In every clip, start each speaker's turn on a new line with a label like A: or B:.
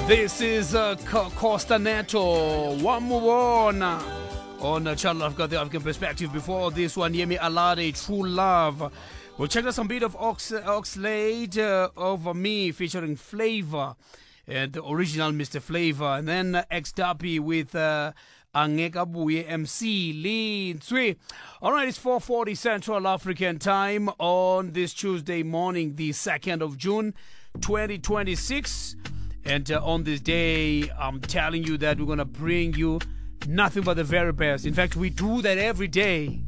A: This is Costa Neto, Wamubona on Channel Africa, the African Perspective. Before this one, Yemi Alade, True Love. We'll check out some bit of Oxlade Over Me featuring Flavor, the original Mr. Flavor, and then X-Dappy with Angekabuye MC Lee Tsui. All right, it's 4:40 Central African Time on this Tuesday morning, the 2nd of June, 2026. And on this day, I'm telling you that we're going to bring you nothing but the very best. In fact, we do that every day.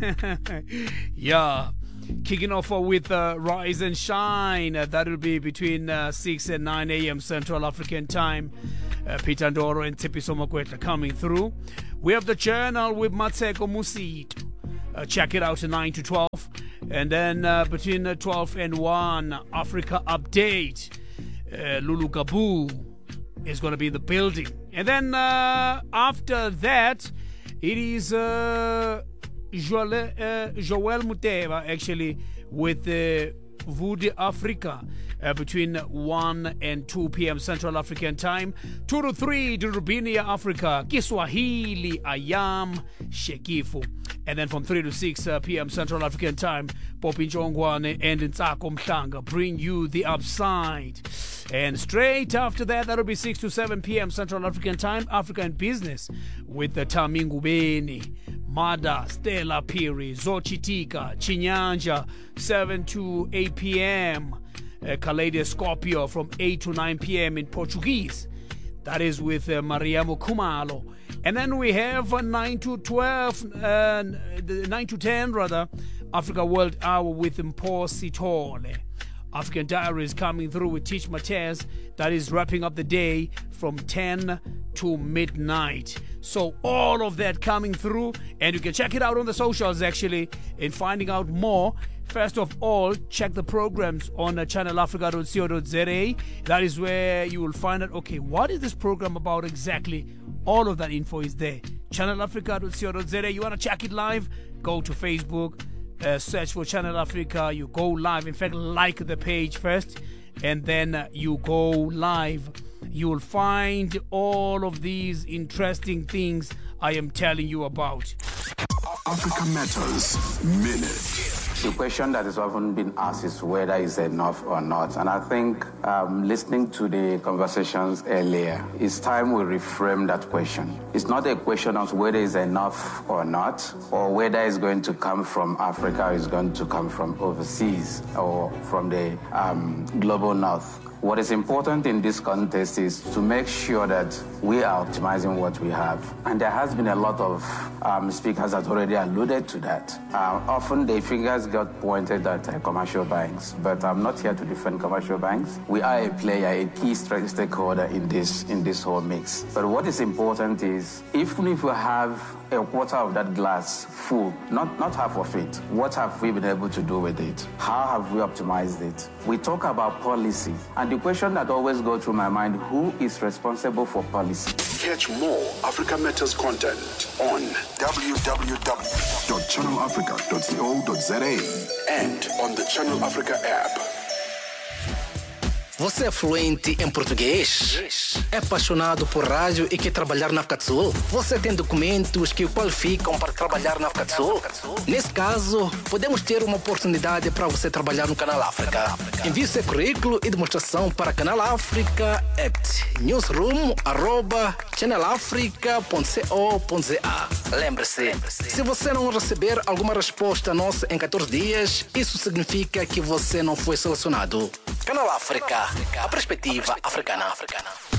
A: Yeah. Kicking off with Rise and Shine. That will be between 6 and 9 a.m. Central African Time. Peter Ndoro and Tipiso Makwetla coming through. We have the Journal with Matseko Musito. Check it out at 9 to 12. And then between 12 and 1, Africa Update. Lulu Gabu is going to be in the building. And then after that, it is Joel Muteva, actually, with Voodoo Africa between 1 and 2 p.m. Central African Time. 2 to 3, Durubinia Africa, Kiswahili, Ayam, Shekifu. And then from 3 to 6 p.m. Central African Time, Popi Njongwane and Ntsako Mhlanga bring you the upside. And straight after that, that'll be 6 to 7 p.m. Central African Time, Africa in Business, with the Tamingu Beni, Mada, Stella Piri, Zochitika, Chinyanja, 7 to 8 p.m. Kaleidoscopio from 8 to 9 p.m. in Portuguese. That is with Mariamo Kumalo. And then we have 9 to 12, 9 to 10 rather, Africa World Hour with Mpo Sitole. African Diaries coming through with Teach Matez. That is wrapping up the day from 10 to midnight. So all of that coming through, and you can check it out on the socials actually in finding out more. First of all, check the programs on channelafrica.co.za. That is where you will find out, okay, what is this program about exactly? All of that info is there. channelafrica.co.za. You want to check it live? Go to Facebook. Search for Channel Africa. You go live. In fact, like the page first, and then you go live. You will find all of these interesting things I am telling you about.
B: Africa Matters Minute.
C: The question that is often been asked is whether it's enough or not. And I think listening to the conversations earlier, it's time we reframe that question. It's not a question of whether it's enough or not, or whether it's going to come from Africa or it's going to come from overseas or from the global north. What is important in this context is to make sure that we are optimizing what we have. And there has been a lot of speakers that already alluded to that. Often the fingers got pointed at commercial banks, but I'm not here to defend commercial banks. We are a player, a key stakeholder in this whole mix. But what is important is, even if we have a quarter of that glass full, not half of it, what have we been able to do with it? How have we optimized it? We talk about policy, and the question that always goes through my mind, who is responsible for policy?
B: Catch more Africa Matters content on www.channelafrica.co.za and on the Channel Africa app.
D: Você é fluente em português? É apaixonado por rádio e quer trabalhar na África do Sul? Você tem documentos que o qualificam para trabalhar na África do Sul? Nesse caso, podemos ter uma oportunidade para você trabalhar no Canal África. Envie seu currículo e demonstração para Canal África at newsroom@channelafrica.co.za. Lembre-se, se você não receber alguma resposta nossa em 14 dias, isso significa que você não foi selecionado. Canal África, a perspectiva africana.